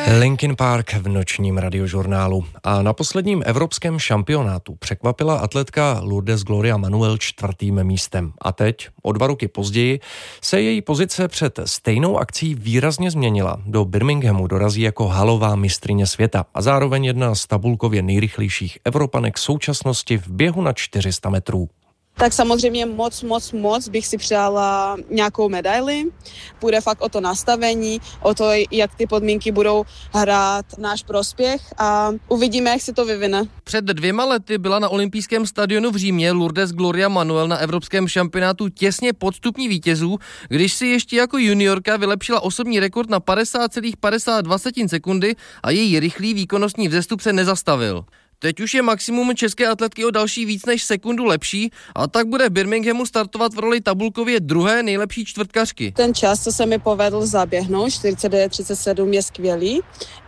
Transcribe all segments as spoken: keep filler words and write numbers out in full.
Linkin Park v nočním radiožurnálu. A na posledním evropském šampionátu překvapila atletka Lourdes Gloria Manuel čtvrtým místem. A teď, o dva roky později, se její pozice před stejnou akcí výrazně změnila. Do Birminghamu dorazí jako halová mistryně světa a zároveň jedna z tabulkově nejrychlejších Evropanek současnosti v běhu na čtyři sta metrů. Tak samozřejmě moc, moc, moc bych si přála nějakou medaili. Půjde fakt o to nastavení, o to, jak ty podmínky budou hrát náš prospěch a uvidíme, jak se to vyvine. Před dvěma lety byla na olympijském stadionu v Římě Lourdes Gloria Manuel na evropském šampionátu těsně pod stupní vítězů, když si ještě jako juniorka vylepšila osobní rekord na padesát celá padesát dva sekundy a její rychlý výkonnostní vzestup se nezastavil. Teď už je maximum české atletky o další víc než sekundu lepší a tak bude v Birminghamu startovat v roli tabulkově druhé nejlepší čtvrtkařky. Ten čas, co se mi povedl zaběhnout, čtyřicet devět třicet sedm je skvělý,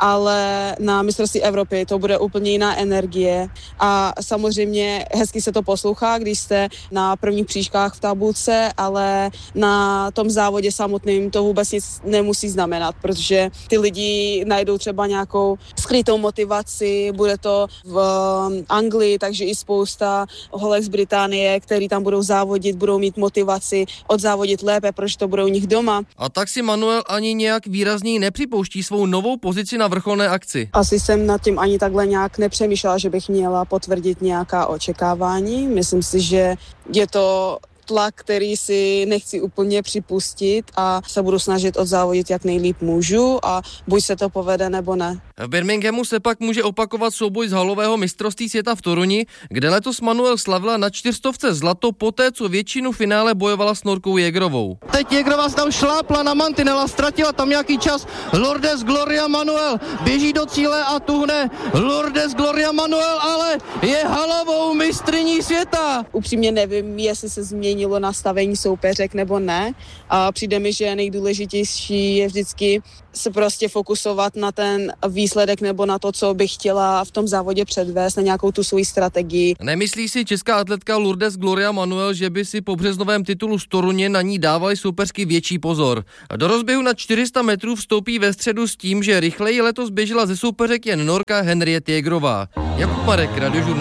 ale na mistrovství Evropy to bude úplně jiná energie a samozřejmě hezky se to poslouchá, když jste na prvních příčkách v tabulce, ale na tom závodě samotným to vůbec nic nemusí znamenat, protože ty lidi najdou třeba nějakou skrytou motivaci, bude to v Anglii, takže i spousta holek z Británie, který tam budou závodit, budou mít motivaci odzávodit lépe, protože to budou u nich doma. A tak si Manuel ani nějak výrazněji nepřipouští svou novou pozici na vrcholné akci. Asi jsem nad tím ani takhle nějak nepřemýšlela, že bych měla potvrdit nějaká očekávání. Myslím si, že je to tlak, který si nechci úplně připustit a se budu snažit odzávodit, jak nejlíp můžu a buď se to povede, nebo ne. V Birminghamu se pak může opakovat souboj z halového mistrovství světa v Toruni, kde letos Manuel slavila na čtyřstovce zlato poté, co většinu finále bojovala s Norkou Jägerovou. Teď Jägerová tam šlápla na mantinela, ztratila tam nějaký čas. Lourdes Gloria Manuel běží do cíle a tuhne. Lourdes Gloria Manuel ale je halovou mistryní světa. Upřímně nevím, jestli se změnilo nastavení soupeřek nebo ne. A přijde mi, že nejdůležitější je vždycky se prostě fokusovat na ten výsledek nebo na to, co bych chtěla v tom závodě předvést, na nějakou tu svoji strategii. Nemyslí si česká atletka Lourdes Gloria Manuel, že by si po březnovém titulu z Toruně na ní dávali soupeřky větší pozor? Do rozběhu na čtyři sta metrů vstoupí ve středu s tím, že rychleji letos běžela ze soupeřek jen Norka Henriette Jägerová. Jakub Marek, Radiožurnál.